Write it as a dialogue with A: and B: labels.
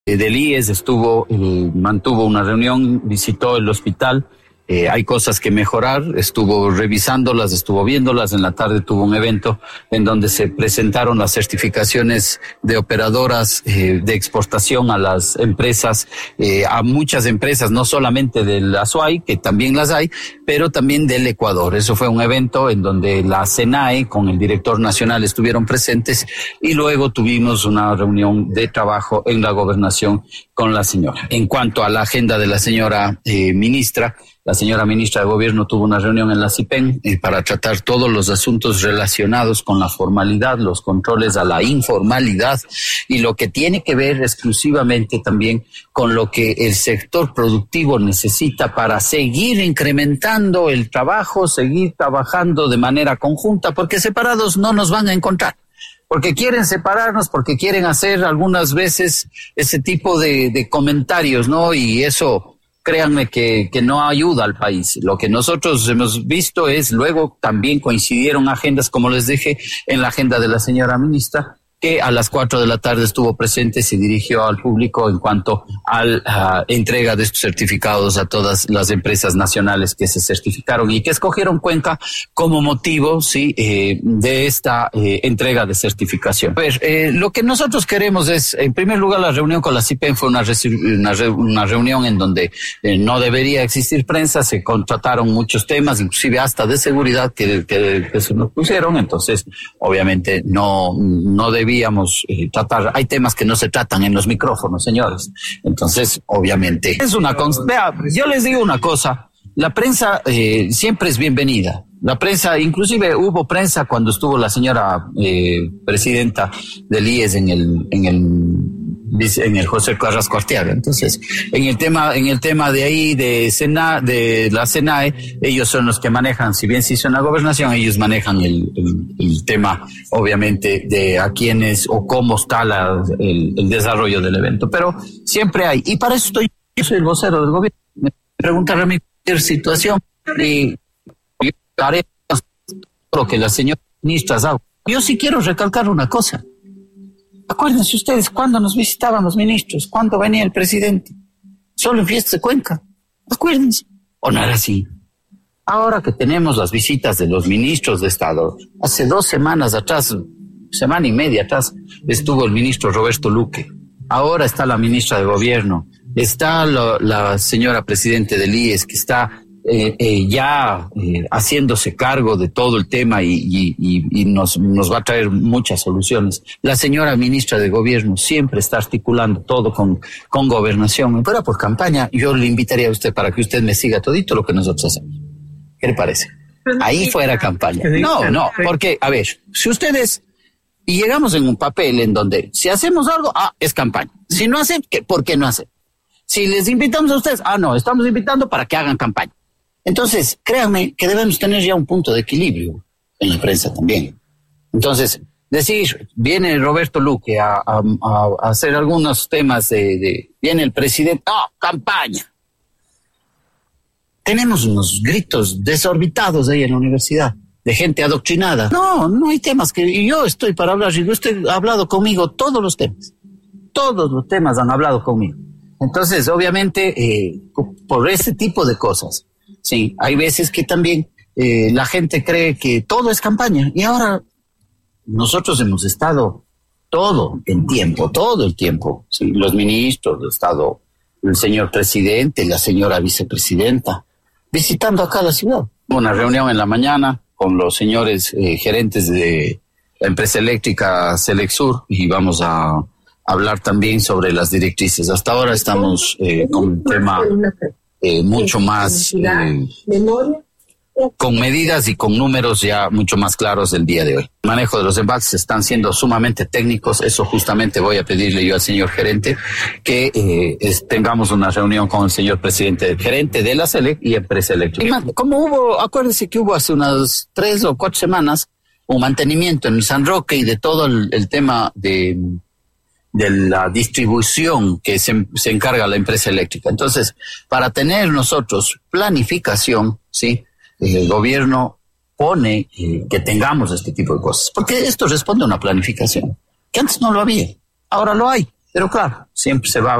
A: del IES mantuvo una reunión, visitó el hospital. Hay cosas que mejorar, estuvo revisándolas, estuvo viéndolas. En la tarde tuvo un evento en donde se presentaron las certificaciones de operadoras de exportación a las empresas, a muchas empresas, no solamente de la SUAY, que también las hay, pero también del Ecuador. Eso fue un evento en donde la SENAE con el director nacional estuvieron presentes y luego tuvimos una reunión de trabajo en la gobernación con la señora. En cuanto a la agenda de la señora ministra, la señora ministra de Gobierno tuvo una reunión en la CIPEN para tratar todos los asuntos relacionados con la formalidad, los controles a la informalidad y lo que tiene que ver exclusivamente también con lo que el sector productivo necesita para seguir incrementando el trabajo, seguir trabajando de manera conjunta, porque separados no nos van a encontrar. Porque quieren separarnos, porque quieren hacer algunas veces ese tipo de comentarios, ¿no? Y eso, créanme que no ayuda al país. Lo que nosotros hemos visto es, luego también coincidieron agendas, como les dije, en la agenda de la señora ministra, que a las 4 de la tarde estuvo presente, se dirigió al público en cuanto a la entrega de estos certificados a todas las empresas nacionales que se certificaron y que escogieron Cuenca como motivo, sí, de esta entrega de certificación. Pues, lo que nosotros queremos es, en primer lugar, la reunión con la CIPEN fue una reunión en donde no debería existir prensa, se contrataron muchos temas, inclusive hasta de seguridad que se nos pusieron, entonces obviamente no debíamos tratar, hay temas que no se tratan en los micrófonos, señores. Entonces, obviamente, es una vea, yo les digo una cosa, la prensa siempre es bienvenida. La prensa, inclusive hubo prensa cuando estuvo la señora presidenta del IES en el José Carrasco Arteaga. Entonces, en el tema de ahí de la SENAE, ellos son los que manejan, si bien se hizo en la gobernación, ellos manejan el tema, obviamente, de a quiénes o cómo está el desarrollo del evento. Pero siempre hay, y para eso yo soy el vocero del gobierno. Me preguntaron mi situación y haré lo que la señora ministra sabe. Yo sí quiero recalcar una cosa. Acuérdense ustedes cuando nos visitaban los ministros, cuando venía el presidente, solo en fiestas de Cuenca. Acuérdense. ¿O no era así? Ahora que tenemos las visitas de los ministros de Estado, hace 2 semanas atrás, semana y media atrás, estuvo el ministro Roberto Luque. Ahora está la ministra de Gobierno, está la señora presidente del IES, que está haciéndose cargo de todo el tema y nos va a traer muchas soluciones. La señora ministra de Gobierno siempre está articulando todo con gobernación. Fuera por campaña, yo le invitaría a usted para que usted me siga todito lo que nosotros hacemos. ¿Qué le parece? Ahí fuera campaña. No, porque, a ver, si ustedes, y llegamos en un papel en donde si hacemos algo, es campaña. Si no hacen, ¿por qué no hacen? Si les invitamos a ustedes, no, estamos invitando para que hagan campaña. Entonces, créanme que debemos tener ya un punto de equilibrio en la prensa también. Entonces, decir, viene Roberto Luque a hacer algunos temas viene el presidente, campaña. Tenemos unos gritos desorbitados ahí en la universidad, de gente adoctrinada. No hay temas y yo estoy para hablar, y usted ha hablado conmigo todos los temas han hablado conmigo. Entonces, obviamente, por ese tipo de cosas, sí, hay veces que también la gente cree que todo es campaña. Y ahora nosotros hemos estado todo el tiempo, sí, los ministros de Estado, el señor presidente, la señora vicepresidenta, visitando acá la ciudad. Una reunión en la mañana con los señores gerentes de la empresa eléctrica Selexur y vamos a hablar también sobre las directrices. Hasta ahora estamos con un tema mucho más con medidas y con números ya mucho más claros del día de hoy. El manejo de los embalses están siendo sumamente técnicos. Eso justamente voy a pedirle yo al señor gerente que tengamos una reunión con el señor presidente, gerente de la SELEC y empresa eléctrica. Como acuérdense que hubo hace unas 3 o 4 semanas un mantenimiento en San Roque y de todo el tema de la distribución que se encarga la empresa eléctrica. Entonces, para tener nosotros planificación, ¿sí? El gobierno pone que tengamos este tipo de cosas, porque esto responde a una planificación, que antes no lo había, ahora lo hay. Pero claro, siempre se va